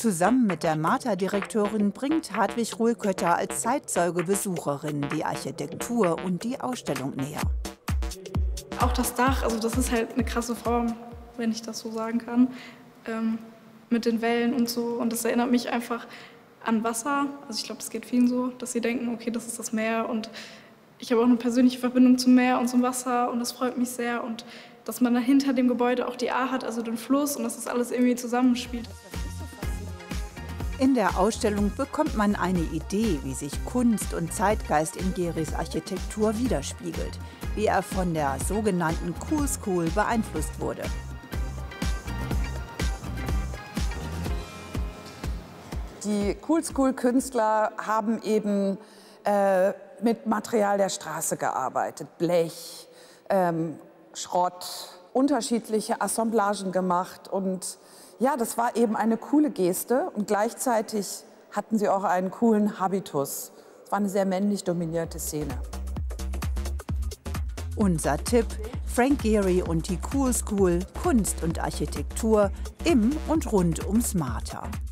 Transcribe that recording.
Zusammen mit der Marta-Direktorin bringt Hartwig Ruhlkötter als Zeitzeuge Besucherinnen die Architektur und die Ausstellung näher. Auch das Dach, also das ist halt eine krasse Form, wenn ich das so sagen kann, mit den Wellen und so. Und das erinnert mich einfach an Wasser. Also ich glaube, das geht vielen so, dass sie denken, okay, das ist das Meer. Und ich habe auch eine persönliche Verbindung zum Meer und zum Wasser und das freut mich sehr. Und dass man da hinter dem Gebäude auch die Ahr hat, also den Fluss, und dass das alles irgendwie zusammenspielt. In der Ausstellung bekommt man eine Idee, wie sich Kunst und Zeitgeist in Geris Architektur widerspiegelt, wie er von der sogenannten Cool School beeinflusst wurde. Die Cool School Künstler haben eben mit Material der Straße gearbeitet, Blech, Schrott, unterschiedliche Assemblagen gemacht. Und ja, das war eben eine coole Geste und gleichzeitig hatten sie auch einen coolen Habitus. Es war eine sehr männlich dominierte Szene. Unser Tipp: Frank Gehry und die Cool School, Kunst und Architektur im und rund ums Marta.